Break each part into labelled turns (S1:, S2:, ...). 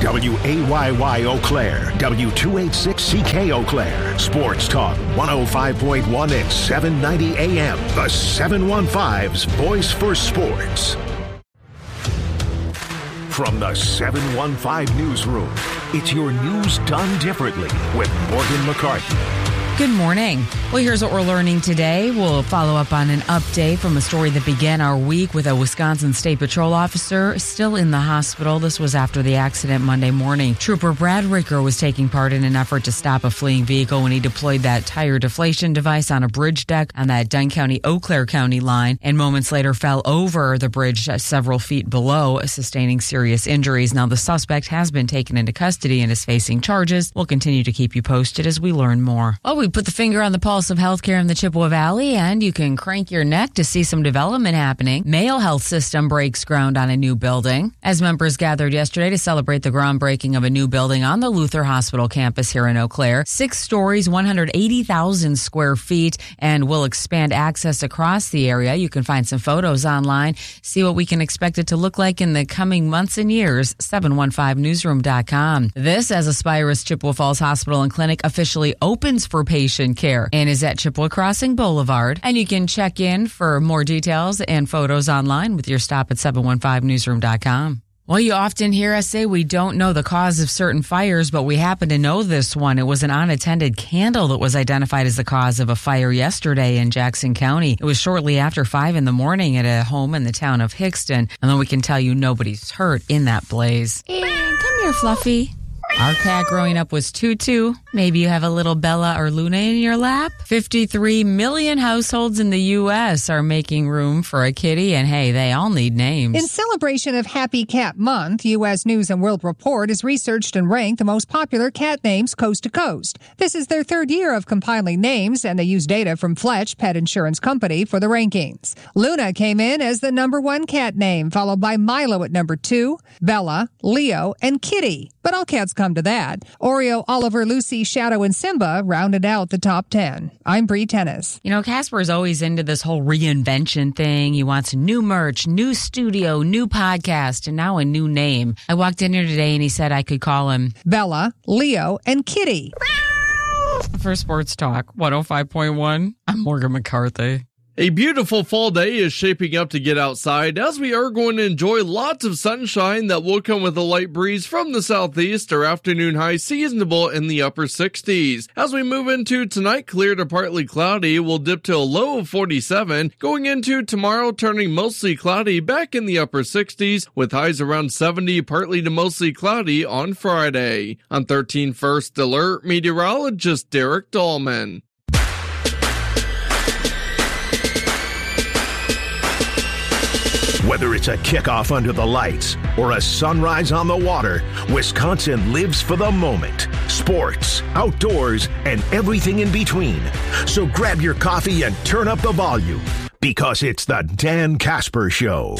S1: WAYY Eau Claire, W286CK Eau Claire, Sports Talk 105.1 and 790 AM, the 715's voice for sports. From the 715 Newsroom, it's your news done differently with Morgan McCarthy.
S2: Good morning. Well, here's what we're learning today. We'll follow up on an update from a story that began our week with a Wisconsin State Patrol officer still in the hospital. This was after the accident Monday morning. Trooper Brad Ricker was taking part in an effort to stop a fleeing vehicle when he deployed that tire deflation device on a bridge deck on that Dunn County-Eau Claire County line, and moments later fell over the bridge several feet below, sustaining serious injuries. Now, the suspect has been taken into custody and is facing charges. We'll continue to keep you posted as we learn more. Well, we put the finger on the pulse of healthcare in the Chippewa Valley, and you can crank your neck to see some development happening. Mayo Health System breaks ground on a new building. As members gathered yesterday to celebrate the groundbreaking of a new building on the Luther Hospital campus here in Eau Claire. 6 stories, 180,000 square feet, and will expand access across the area. You can find some photos online, see what we can expect it to look like in the coming months and years. 715newsroom.com. This as Aspirus Chippewa Falls Hospital and Clinic officially opens for patient care and is at Chippewa Crossing Boulevard. And you can check in for more details and photos online with your stop at 715newsroom.com. Well, you often hear us say we don't know the cause of certain fires, but we happen to know this one. It was an unattended candle that was identified as the cause of a fire yesterday in Jackson County. It was shortly after 5 in the morning at a home in the town of Hickston. And then we can tell you nobody's hurt in that blaze. And come here, Fluffy. Our cat growing up was Tutu. Maybe you have a little Bella or Luna in your lap. 53 million households in the U.S. are making room for a kitty, and hey, they all need names.
S3: In celebration of Happy Cat Month, U.S. News and World Report has researched and ranked the most popular cat names coast to coast. This is their 3rd year of compiling names, and they use data from Fletch Pet Insurance Company for the rankings. Luna came in as the number 1 cat name, followed by Milo at number 2, Bella, Leo, and Kitty. But all cats come to that. Oreo, Oliver, Lucy, Shadow, and Simba rounded out the top 10. I'm Bree Tennis.
S2: You know, Casper's always into this whole reinvention thing. He wants new merch, new studio, new podcast, and now a new name. I walked in here today and he said I could call him
S3: Bella, Leo, and Kitty.
S2: For Sports Talk 105.1, I'm Morgan McCarthy.
S4: A beautiful fall day is shaping up to get outside as we are going to enjoy lots of sunshine that will come with a light breeze from the southeast. Our afternoon high seasonable in the upper 60s. As we move into tonight, clear to partly cloudy, we'll dip to a low of 47. Going into tomorrow, turning mostly cloudy back in the upper 60s with highs around 70, partly to mostly cloudy on Friday. On 13 First Alert, meteorologist Derek Dahlman.
S1: Whether it's a kickoff under the lights or a sunrise on the water, Wisconsin lives for the moment. Sports, outdoors, and everything in between. So grab your coffee and turn up the volume because it's the Dan Casper Show.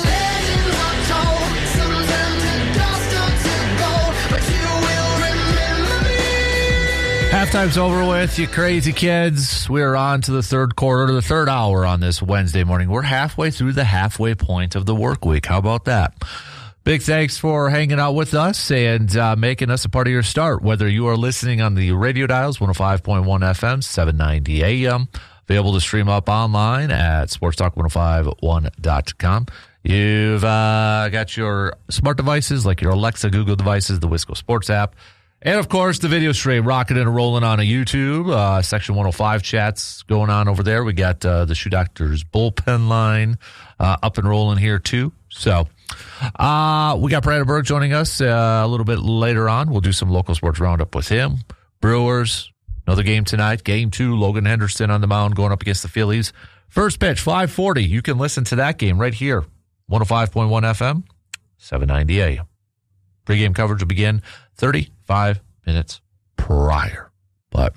S5: Halftime's over with, you crazy kids. We're on to the third quarter, the third hour on this Wednesday morning. We're halfway through the halfway point of the work week. How about that? Big thanks for hanging out with us and making us a part of your start. Whether you are listening on the radio dials, 105.1 FM, 790 AM, available to stream up online at sportstalk1051.com. You've got your smart devices like your Alexa, Google devices, the Wisco Sports app. And, of course, the video stream rocking and rolling on a YouTube. Section 105 chats going on over there. We got the Shoe Doctor's bullpen line up and rolling here, too. So we got Brandon Berg joining us a little bit later on. We'll do some local sports roundup with him. Brewers, another game tonight. Game 2, Logan Henderson on the mound going up against the Phillies. First pitch, 5:40. You can listen to that game right here. 105.1 FM, 790 AM. Pre-game coverage will begin 35 minutes prior. But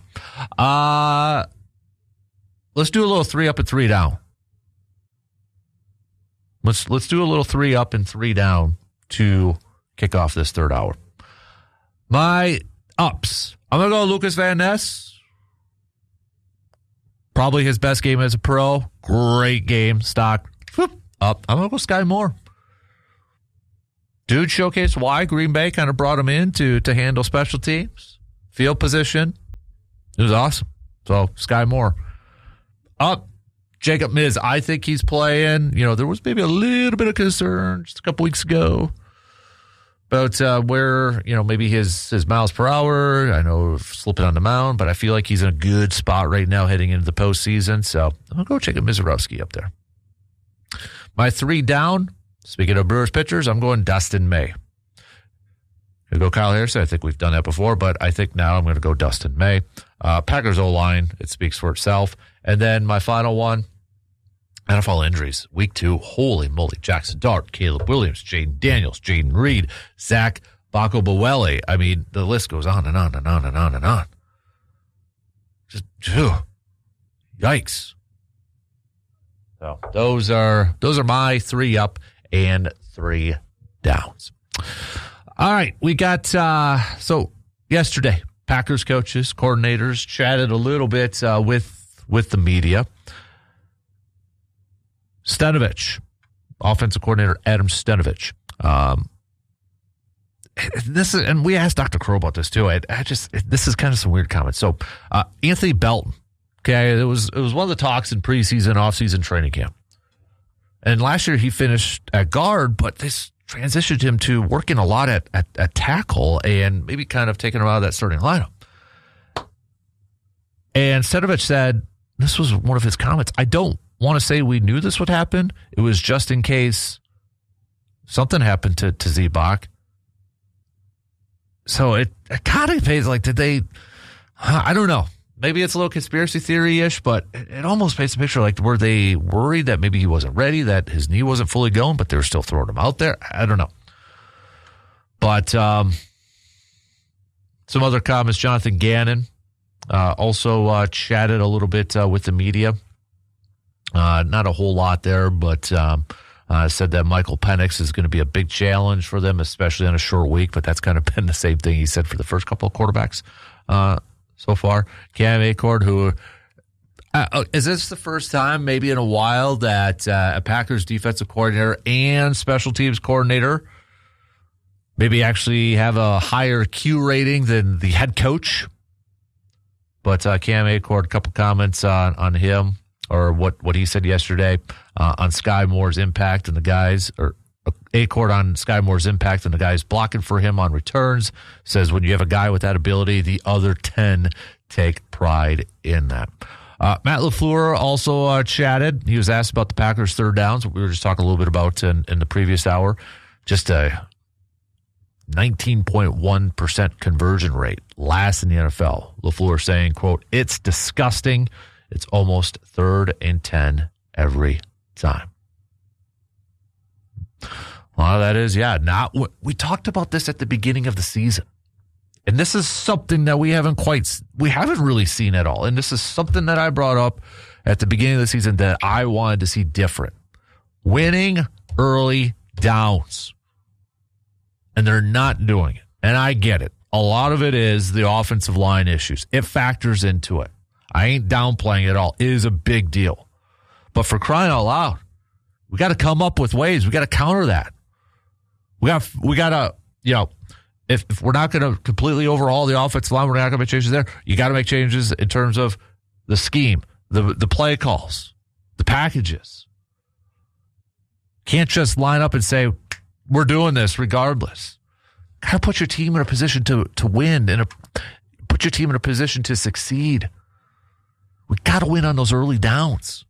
S5: let's do a little 3 up and 3 down. Let's do a little 3 up and 3 down to kick off this third hour. My ups. I'm going to go Lucas Van Ness. Probably his best game as a pro. Great game. Stock. Whoop, up. I'm going to go Sky Moore. Dude showcased why Green Bay kind of brought him in to handle special teams, field position. It was awesome. So, Sky Moore. Up, Jacob Miz. I think he's playing. There was maybe a little bit of concern just a couple weeks ago about where, maybe his miles per hour. I know slipping on the mound, but I feel like he's in a good spot right now heading into the postseason. So, I'm going to go Jacob Mizorowski up there. My 3 down, speaking of Brewers pitchers, I'm going Dustin May. I'm going to go Kyle Harrison. I think we've done that before, but I think now I'm going to go Dustin May. Packers O-line, it speaks for itself. And then my final one, NFL injuries. Week 2, holy moly. Jackson Dart, Caleb Williams, Jaden Daniels, Jaden Reed, Zach Bacco-Bowele. I mean, the list goes on and on and on and on and on. Just, yikes. So those are my 3 up and 3 downs. All right, we got so yesterday, Packers coaches, coordinators chatted a little bit with the media. Stenavich, offensive coordinator Adam Stenavich. And we asked Dr. Crow about this too. This is kind of some weird comments. So Anthony Belton. Okay, it was one of the talks in preseason, offseason training camp. And last year he finished at guard, but this transitioned him to working a lot at tackle and maybe kind of taking him out of that starting lineup. And Stenavich said, this was one of his comments, I don't want to say we knew this would happen. It was just in case something happened to Z-Bach. So it kind of pays like, did they, I don't know. Maybe it's a little conspiracy theory-ish, but it almost paints a picture like, were they worried that maybe he wasn't ready, that his knee wasn't fully going, but they were still throwing him out there? I don't know. But some other comments, Jonathan Gannon also chatted a little bit with the media. Not a whole lot there, but said that Michael Penix is going to be a big challenge for them, especially on a short week, but that's kind of been the same thing he said for the first couple of quarterbacks so far. Cam Acord, who is this the first time maybe in a while that a Packers defensive coordinator and special teams coordinator maybe actually have a higher Q rating than the head coach? But Cam Acord, a couple comments on him, or what he said yesterday on Sky Moore's impact and the guys, or Acord on Sky Moore's impact and the guys blocking for him on returns. Says when you have a guy with that ability, the other 10 take pride in that. Matt LaFleur also chatted. He was asked about the Packers' third downs, what we were just talking a little bit about in the previous hour. Just a 19.1% conversion rate, last in the NFL. LaFleur saying, quote, "It's disgusting. It's almost 3rd and 10 every time." A lot of that is, we talked about this at the beginning of the season. And this is something that we haven't really seen at all. And this is something that I brought up at the beginning of the season that I wanted to see different. Winning early downs. And they're not doing it. And I get it. A lot of it is the offensive line issues. It factors into it. I ain't downplaying it at all. It is a big deal. But for crying out loud, we got to come up with ways. We got to counter that. We got to, if we're not going to completely overhaul the offensive line, we're not going to make changes there. You got to make changes in terms of the scheme, the play calls, the packages. Can't just line up and say, we're doing this regardless. Got to put your team in a position to win and put your team in a position to succeed. We got to win on those early downs.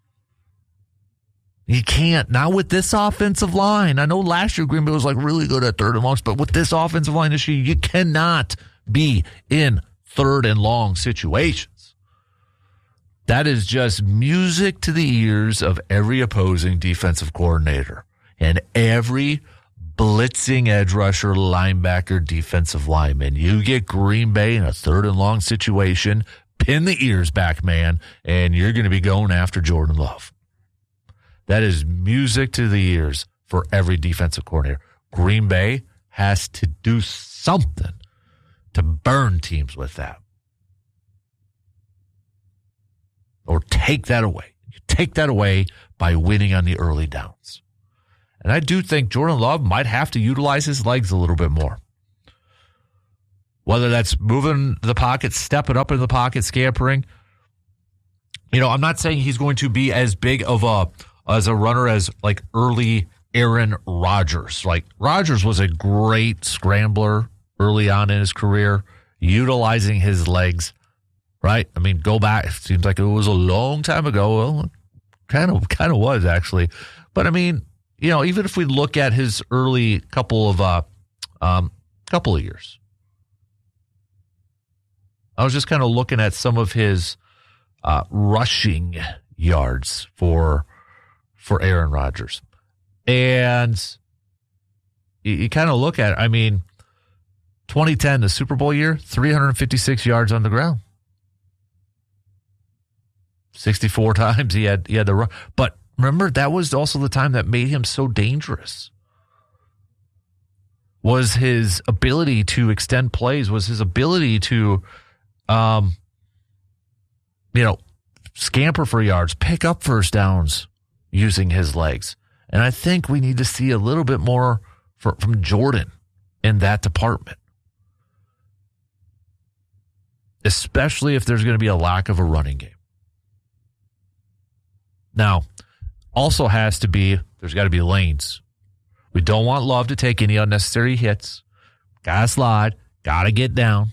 S5: You can't. Now with this offensive line, I know last year Green Bay was like really good at 3rd and longs, but with this offensive line issue, you cannot be in 3rd and long situations. That is just music to the ears of every opposing defensive coordinator and every blitzing edge rusher, linebacker, defensive lineman. You get Green Bay in a 3rd and long situation, pin the ears back, man, and you're going to be going after Jordan Love. That is music to the ears for every defensive coordinator. Green Bay has to do something to burn teams with that. Or take that away. You take that away by winning on the early downs. And I do think Jordan Love might have to utilize his legs a little bit more. Whether that's moving the pocket, stepping up in the pocket, scampering. I'm not saying he's going to be as big of a runner as like early Aaron Rodgers. Like Rodgers was a great scrambler early on in his career, utilizing his legs, right? I mean, go back. It seems like it was a long time ago. Well, kind of was actually. But I mean, even if we look at his early couple of years, I was just kind of looking at some of his rushing yards for Aaron Rodgers. And you kind of look at it. I mean, 2010, the Super Bowl year, 356 yards on the ground. 64 times he had the run. But remember, that was also the time that made him so dangerous. Was his ability to extend plays, was his ability to scamper for yards, pick up first downs using his legs. And I think we need to see a little bit more from Jordan in that department, especially if there's going to be a lack of a running game. Now, also there's got to be lanes. We don't want Love to take any unnecessary hits. Got to slide, got to get down.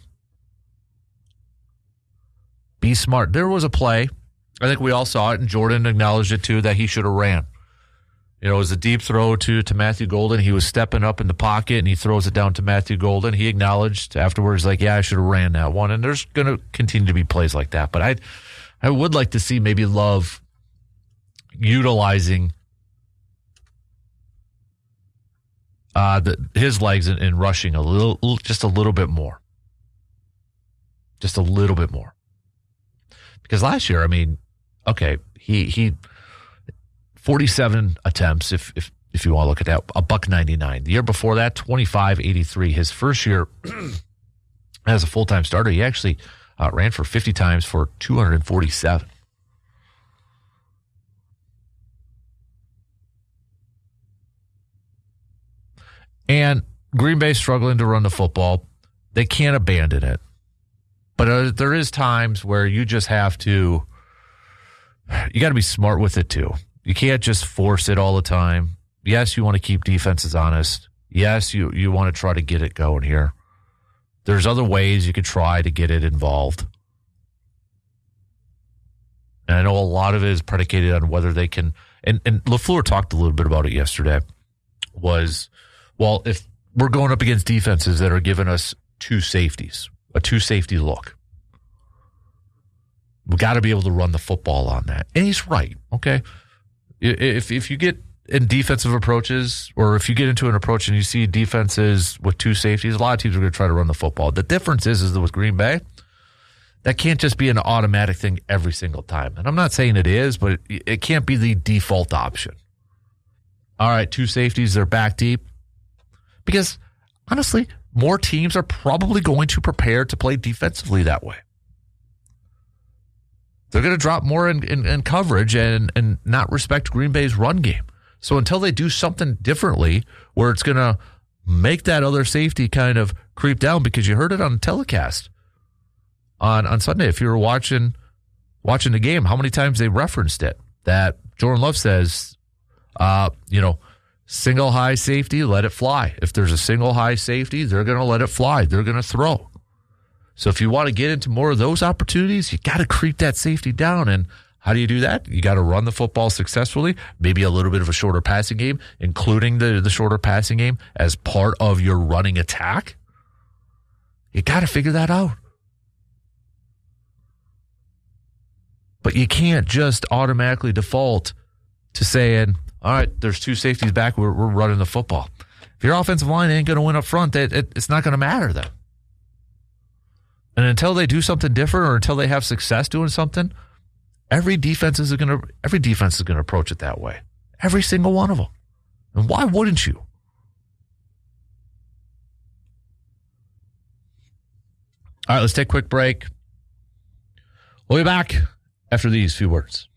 S5: Be smart. There was a play, I think we all saw it, and Jordan acknowledged it too, that he should have ran. It was a deep throw to Matthew Golden. He was stepping up in the pocket, and he throws it down to Matthew Golden. He acknowledged afterwards, like, yeah, I should have ran that one. And there's going to continue to be plays like that. But I would like to see maybe Love utilizing his legs and rushing just a little bit more. Just a little bit more. Because last year, I mean, okay, he 47 attempts, if you want to look at that, $199. The year before that, 25.83. His first year as a full-time starter, he actually ran for 50 times for 247. And Green Bay struggling to run the football. They can't abandon it. But there is times where you just have to, you got to be smart with it too. You can't just force it all the time. Yes, you want to keep defenses honest. Yes, you want to try to get it going here. There's other ways you could try to get it involved. And I know a lot of it is predicated on whether they can, and LaFleur talked a little bit about it yesterday, was, well, if we're going up against defenses that are giving us two safeties, a two-safety look, we got to be able to run the football on that. And he's right, okay? If you get in defensive approaches, or if you get into an approach and you see defenses with two safeties, a lot of teams are going to try to run the football. The difference is that with Green Bay, that can't just be an automatic thing every single time. And I'm not saying it is, but it can't be the default option. All right, two safeties, they're back deep. Because, honestly, more teams are probably going to prepare to play defensively that way. They're going to drop more in coverage and not respect Green Bay's run game. So until they do something differently where it's going to make that other safety kind of creep down, because you heard it on the telecast on Sunday. If you were watching the game, how many times they referenced it, that Jordan Love says, single high safety, let it fly. If there's a single high safety, they're going to let it fly. They're going to throw. So if you want to get into more of those opportunities, you got to creep that safety down. And how do you do that? You got to run the football successfully, maybe a little bit of a shorter passing game, including the shorter passing game as part of your running attack. You got to figure that out. But you can't just automatically default to saying, all right, there's two safeties back, we're running the football. If your offensive line ain't going to win up front, it's not going to matter then. And until they do something different, or until they have success doing something, every defense is going to approach it that way. Every single one of them. And why wouldn't you? All right, let's take a quick break. We'll be back after these few words.